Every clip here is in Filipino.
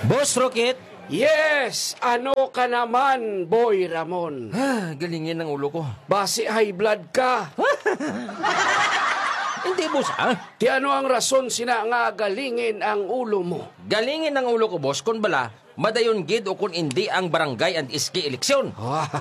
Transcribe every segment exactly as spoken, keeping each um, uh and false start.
Boss Rocket! Yes! Ano ka naman, Boy Ramon? Ah, galingin ang ulo ko. Base high blood ka. Hindi, boss, ah. Di ano ang rason sina nga galingin ang ulo mo? Galingin ang ulo ko, boss, kung bala, madayon gid o kung hindi ang barangay and iski eleksyon.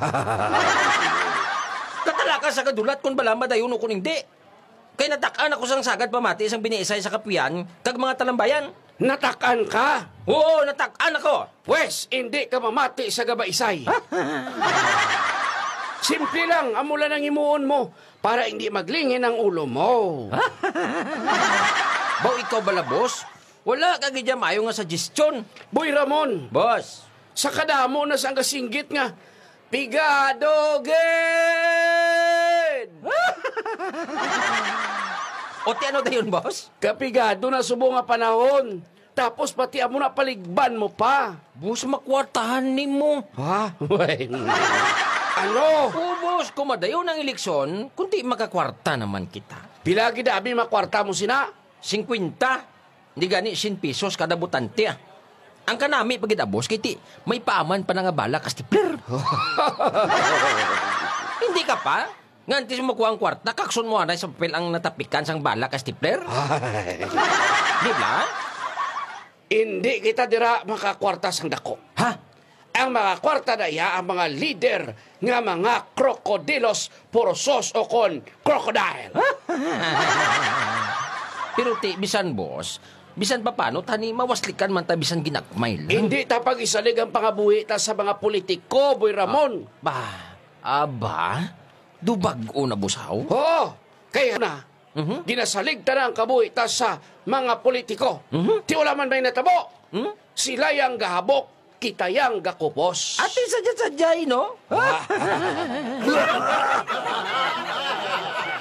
Katalaka sa kadulat kung bala, madayon o kung hindi. Kaya natakaan ako sang sagad pamati isang biniisay sa kapiyan kag mga talambayan. Natakan ka? Oo, natakaan ako. Wes, hindi ka mamati sa gabaisay. Simple lang, amula ng imuon mo para hindi maglingin ang ulo mo. Baw ikaw bala, boss? Wala ka gidya mayo nga suggestion. Boy Ramon, Boss. sa kadamo na sang kasinggit nga, pigado gid! O ti ano dayon, boss? Kapigado na subo nga panahon. Tapos pati amo na paligban mo pa. Boss, makwartahan ni mo. Ha? Ano? Oo, boss, kung madayon ang eleksyon, kundi makakwarta naman kita. Pilagi da abi makwarta mo sina? Singkwinta. Hindi gani, sin pesos kada butante ah. Ang kanami pagida, boss, kay ti, may paaman pa na nga bala kastipler. Hindi ka pa? Nganti sumakuha ang kwarta, kakson mo anay sa papel ang natapikan sang bala kastipler. Di ba? Hindi kita dira makakwarta sang dako. Ha? Ang mga kwarta na iya ang mga leader nga mga krokodilos porosos o kon crocodile. Pero ti, bisan boss, bisan pa paano, tani mawaslikan man ta bisan ginagmay lang. Hindi tapag isalig ang pangabuhi ta sa mga politiko, Boy Ramon. Ba, aba, dubag o na busaw? Oo, kaya na. Mhm. Ginasalig ta na ang kabuhi ta sa mga politiko. Mhm. Ti wala man may natabo. Hmm? Sila yang gahabok, kita yang gakupos. Ate sadya-sadyay, no?